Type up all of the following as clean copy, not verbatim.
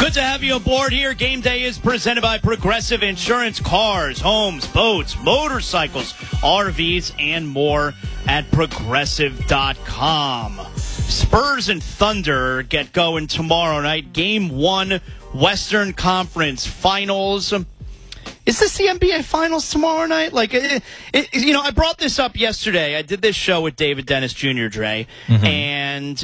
Good to have you aboard here. Game Day is presented by Progressive Insurance. Cars, homes, boats, motorcycles, RVs, and more at Progressive.com. Spurs and Thunder get going tomorrow night. Game 1, Western Conference Finals. Is this the NBA Finals tomorrow night? I brought this up yesterday. I did this show with David Dennis Jr., Dre, and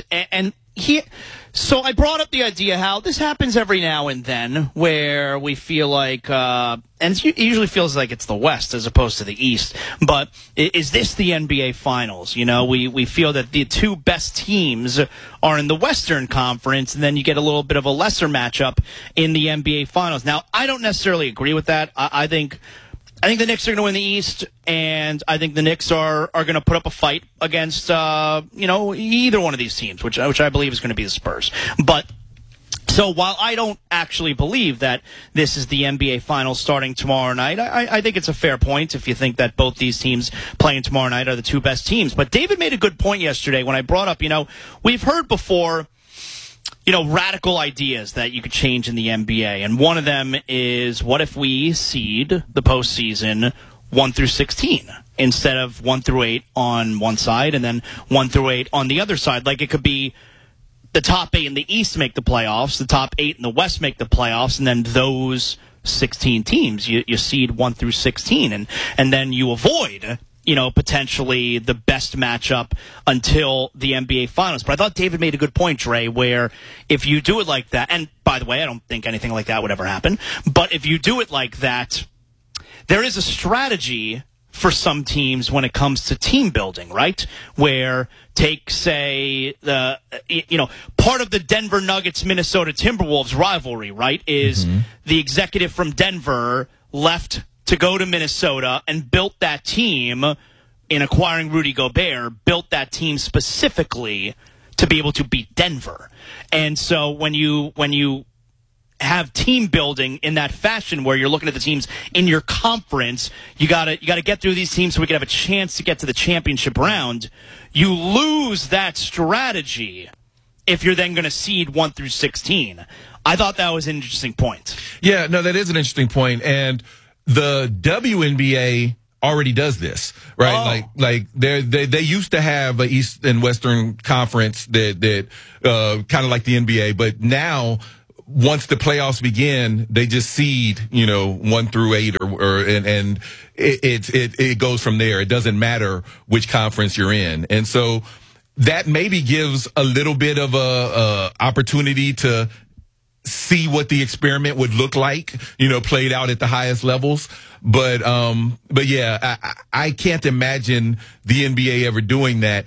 so I brought up the idea how this happens every now and then where we feel like, and it usually feels like it's the West as opposed to the East, but is this the NBA Finals? You know, we feel that the two best teams are in the Western Conference, and then you get a little bit of a lesser matchup in the NBA Finals. Now, I don't necessarily agree with that. I think the Knicks are going to win the East, and I think the Knicks are going to put up a fight against either one of these teams, which I believe is going to be the Spurs. But so while I don't actually believe that this is the NBA Finals starting tomorrow night, I think it's a fair point if you think that both these teams playing tomorrow night are the two best teams. But David made a good point yesterday when I brought up, we've heard before, radical ideas that you could change in the NBA. And one of them is, what if we seed the postseason 1 through 16 instead of 1 through 8 on one side and then 1 through 8 on the other side? Like, it could be the top 8 in the East make the playoffs, the top 8 in the West make the playoffs, and then those 16 teams, you seed 1 through 16, and then you avoid potentially the best matchup until the NBA Finals. But I thought David made a good point, Dre, where if you do it like that, and by the way, I don't think anything like that would ever happen, but if you do it like that, there is a strategy for some teams when it comes to team building, right? Where take, say, part of the Denver Nuggets-Minnesota Timberwolves rivalry, right, is the executive from Denver left to go to Minnesota and built that team in acquiring Rudy Gobert, built that team specifically to be able to beat Denver. And so when you have team building in that fashion where you're looking at the teams in your conference, you gotta get through these teams so we can have a chance to get to the championship round. You lose that strategy if you're then going to seed 1 through 16. I thought that was an interesting point. Yeah, no, that is an interesting point. And the WNBA already does this, right? Oh. Like they used to have an East and Western Conference that kind of like the NBA, but now once the playoffs begin, they just seed 1 through 8 and it goes from there. It doesn't matter which conference you're in, and so that maybe gives a little bit of a opportunity to see what the experiment would look like, played out at the highest levels. But yeah, I can't imagine the NBA ever doing that.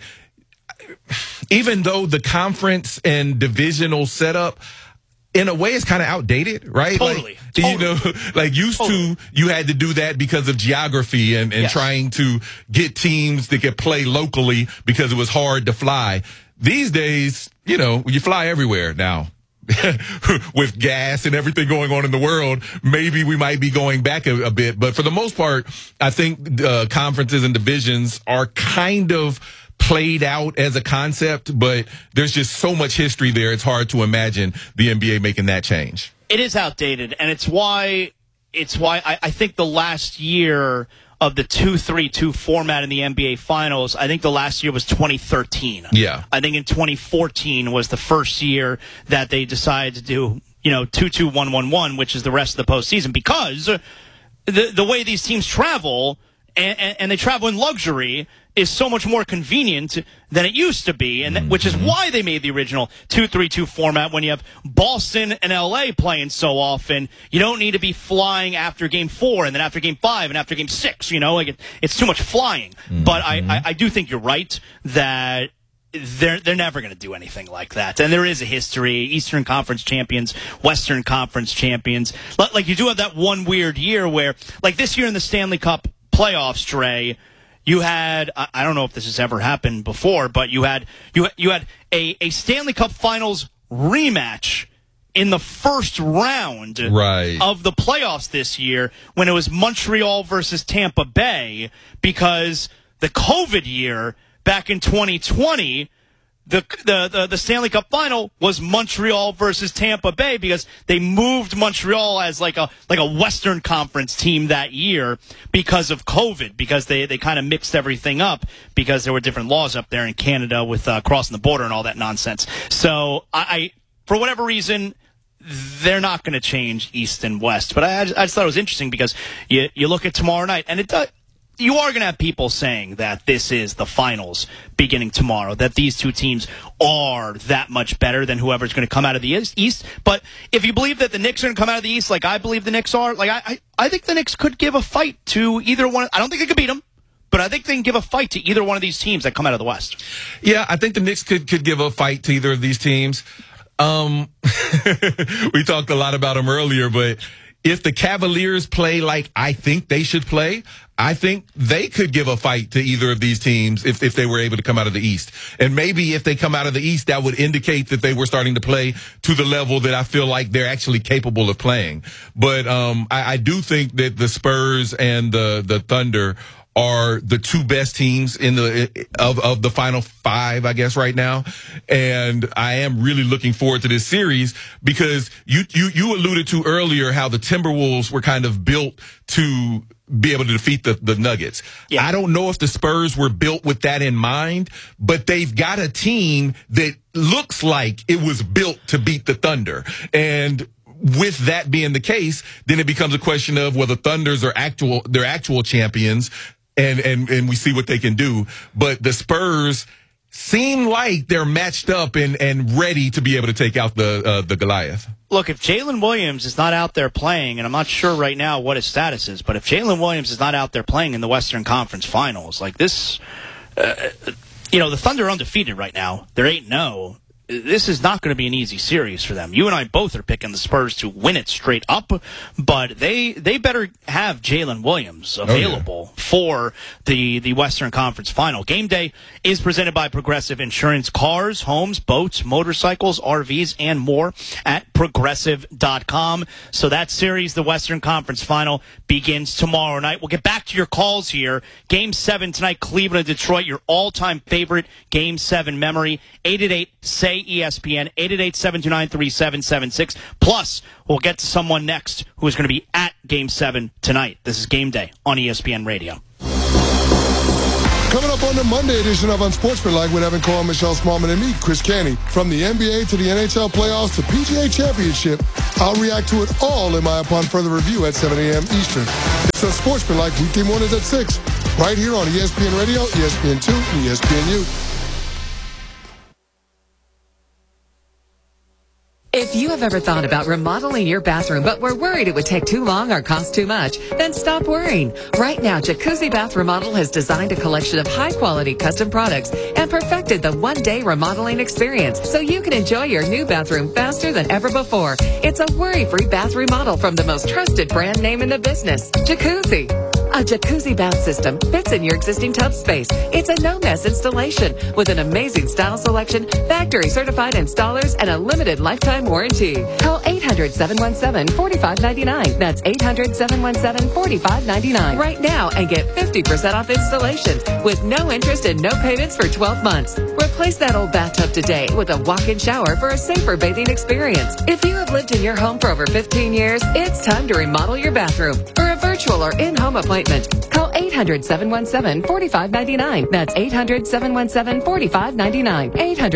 Even though the conference and divisional setup, in a way, is kind of outdated, right? Totally. Used to, you had to do that because of geography and yes, trying to get teams that could play locally because it was hard to fly. These days, you fly everywhere now. With gas and everything going on in the world, maybe we might be going back a bit. But for the most part, I think conferences and divisions are kind of played out as a concept, but there's just so much history there, it's hard to imagine the NBA making that change. It is outdated, and it's why I think the last year of the 2-3-2 format in the NBA Finals, I think the last year was 2013. Yeah. I think in 2014 was the first year that they decided to do, 2-2-1-1-1, which is the rest of the postseason, because the way these teams travel, and they travel in luxury, is so much more convenient than it used to be, and which is why they made the original 2-3-2 format. When you have Boston and LA playing so often, you don't need to be flying after Game 4 and then after Game 5 and after Game 6. It's too much flying. But I do think you're right that they're never going to do anything like that. And there is a history: Eastern Conference champions, Western Conference champions. Like, you do have that one weird year where, like this year in the Stanley Cup playoffs, Trey, you had, I don't know if this has ever happened before, but you had a Stanley Cup Finals rematch in the first round of the playoffs this year when it was Montreal versus Tampa Bay, because the COVID year back in 2020, the Stanley Cup final was Montreal versus Tampa Bay because they moved Montreal as like a Western Conference team that year because of COVID, because they kind of mixed everything up because there were different laws up there in Canada with crossing the border and all that nonsense. So I for whatever reason, they're not going to change East and West. But I just thought it was interesting because you look at tomorrow night, and you are going to have people saying that this is the finals beginning tomorrow, that these two teams are that much better than whoever's going to come out of the East. But if you believe that the Knicks are going to come out of the East like I believe the Knicks are, like I think the Knicks could give a fight to either one. I don't think they could beat them, but I think they can give a fight to either one of these teams that come out of the West. Yeah, I think the Knicks could give a fight to either of these teams. We talked a lot about them earlier, but if the Cavaliers play like I think they should play, I think they could give a fight to either of these teams if they were able to come out of the East. And maybe if they come out of the East, that would indicate that they were starting to play to the level that I feel like they're actually capable of playing. But I do think that the Spurs and the Thunder are the two best teams in of the final five, I guess, right now. And I am really looking forward to this series because you alluded to earlier how the Timberwolves were kind of built to be able to defeat the Nuggets. Yeah. I don't know if the Spurs were built with that in mind, but they've got a team that looks like it was built to beat the Thunder. And with that being the case, then it becomes a question of, well, the Thunders are actual champions. And we see what they can do. But the Spurs seem like they're matched up and ready to be able to take out the Goliath. Look, if Jalen Williams is not out there playing, and I'm not sure right now what his status is, but if Jalen Williams is not out there playing in the Western Conference Finals, like this, the Thunder are undefeated right now. They're 8-0. This is not going to be an easy series for them. You and I both are picking the Spurs to win it straight up, but they better have Jalen Williams available for the Western Conference Final. Game day is presented by Progressive Insurance. Cars, homes, boats, motorcycles, RVs, and more at Progressive.com. So that series, the Western Conference Final, begins tomorrow night. We'll get back to your calls here. Game 7 tonight, Cleveland and Detroit, your all-time favorite Game 7 memory. 888-SAY-ESPN, 888-729-3776. Plus, we'll get to someone next who is going to be at Game 7 tonight. This is Game Day on ESPN Radio. Coming up on the Monday edition of Unsportsmanlike with Evan Cole, Michelle Smallman, and me, Chris Canty. From the NBA to the NHL playoffs to PGA Championship, I'll react to it all in my upon further review at 7 a.m. Eastern. It's Unsportsmanlike, weekday mornings at 6, right here on ESPN Radio, ESPN2, and ESPNU. If you have ever thought about remodeling your bathroom but were worried it would take too long or cost too much, then stop worrying. Right now, Jacuzzi Bath Remodel has designed a collection of high-quality custom products and perfected the one-day remodeling experience so you can enjoy your new bathroom faster than ever before. It's a worry-free bath remodel from the most trusted brand name in the business, Jacuzzi. A jacuzzi bath system fits in your existing tub space. It's a no-mess installation with an amazing style selection, factory-certified installers, and a limited lifetime warranty. Call 800-717-4599. That's 800-717-4599 right now and get 50% off installations with no interest and no payments for 12 months. Replace that old bathtub today with a walk-in shower for a safer bathing experience. If you have lived in your home for over 15 years, it's time to remodel your bathroom. For a virtual or in-home appointment, call 800-717-4599. That's 800-717-4599.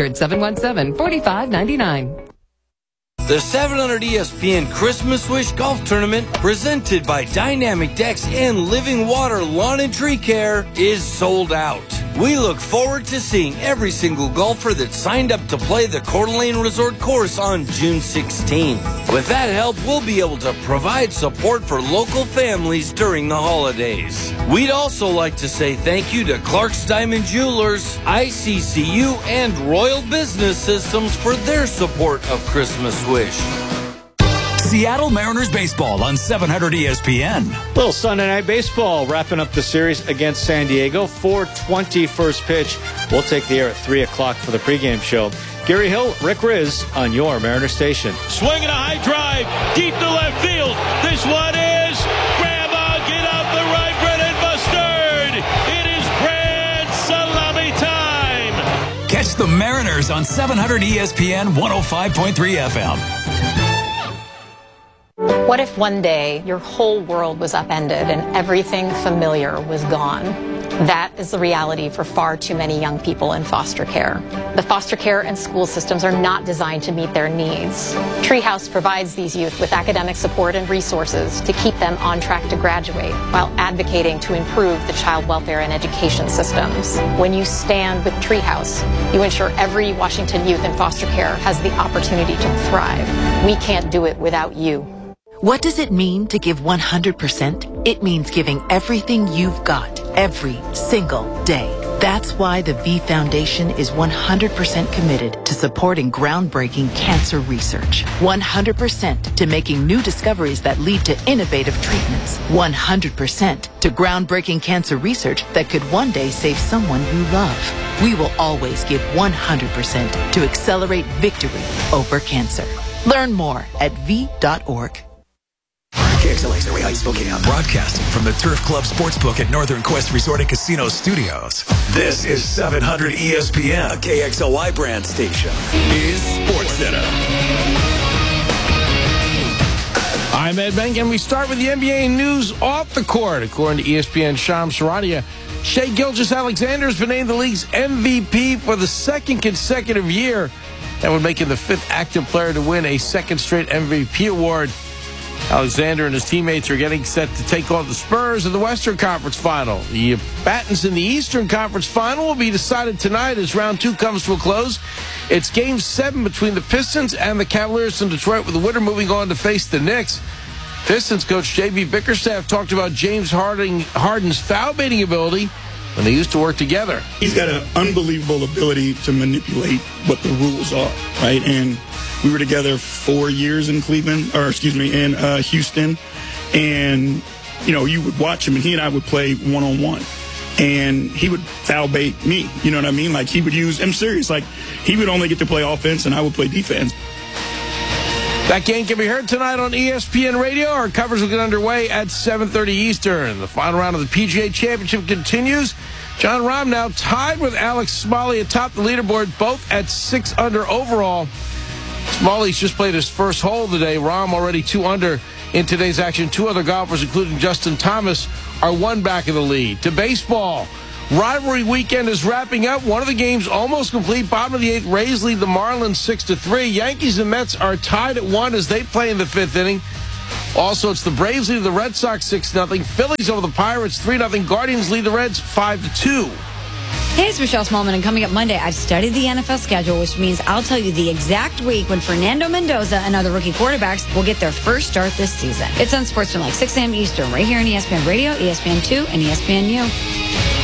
800-717-4599. The 700 ESPN Christmas Wish Golf Tournament, presented by Dynamic Decks and Living Water Lawn and Tree Care, is sold out. We look forward to seeing every single golfer that signed up to play the Coeur d'Alene Resort course on June 16. With that help, we'll be able to provide support for local families during the holidays. We'd also like to say thank you to Clark's Diamond Jewelers, ICCU, and Royal Business Systems for their support of Christmas Wish. Seattle Mariners baseball on 700 ESPN. Little Sunday night baseball wrapping up the series against San Diego. 4:20 first pitch. We'll take the air at 3 o'clock for the pregame show. Gary Hill, Rick Riz on your Mariner station. Swinging a high drive deep to left field. This one is grab on, get out the right, Brennan Bustard. It is grand salami time. Catch the Mariners airs on 700 ESPN 105.3 FM. What if one day your whole world was upended and everything familiar was gone? That is the reality for far too many young people in foster care. The foster care and school systems are not designed to meet their needs. Treehouse provides these youth with academic support and resources to keep them on track to graduate while advocating to improve the child welfare and education systems. When you stand with Treehouse, you ensure every Washington youth in foster care has the opportunity to thrive. We can't do it without you. What does it mean to give 100%? It means giving everything you've got every single day. That's why the V Foundation is 100% committed to supporting groundbreaking cancer research. 100% to making new discoveries that lead to innovative treatments. 100% to groundbreaking cancer research that could one day save someone you love. We will always give 100% to accelerate victory over cancer. Learn more at v.org. KXLA Area Spokane, broadcasting from the Turf Club Sportsbook at Northern Quest Resort and Casino Studios. This is 700 ESPN, a KXLY brand station. Is SportsCenter. I'm Ed Benk, and we start with the NBA news off the court. According to ESPN Shams Charania, Shai Gilgeous-Alexander has been named the league's MVP for the second consecutive year. That would make him the fifth active player to win a second straight MVP award. Alexander and his teammates are getting set to take on the Spurs in the Western Conference Final. The battles in the Eastern Conference Final will be decided tonight as round 2 comes to a close. It's Game 7 between the Pistons and the Cavaliers in Detroit, with the winner moving on to face the Knicks. Pistons coach J.B. Bickerstaff talked about James Harden's foul-baiting ability when they used to work together. He's got an unbelievable ability to manipulate what the rules are, right? And we were together 4 years in Houston. And, you know, you would watch him, and he and I would play one-on-one. And he would foul bait me. You know what I mean? Like, he would use, I'm serious, like, he would only get to play offense, and I would play defense. That game can be heard tonight on ESPN Radio. Our coverage will get underway at 7:30 Eastern. The final round of the PGA Championship continues. Jon Rahm now tied with Alex Smalley atop the leaderboard, both at 6 under overall. Smalley's just played his first hole today. Rahm already 2 under in today's action. 2 other golfers, including Justin Thomas, are 1 back in the lead. To baseball. Rivalry weekend is wrapping up. One of the games almost complete. Bottom of the 8th, Rays lead the Marlins 6-3. Yankees and Mets are tied at 1 as they play in the 5th inning. Also, it's the Braves lead the Red Sox 6-0. Phillies over the Pirates 3-0. Guardians lead the Reds 5-2. Hey, it's Michelle Smallman, and coming up Monday, I've studied the NFL schedule, which means I'll tell you the exact week when Fernando Mendoza and other rookie quarterbacks will get their first start this season. It's on Sportsman, like 6 a.m. Eastern, right here on ESPN Radio, ESPN2, and ESPNU.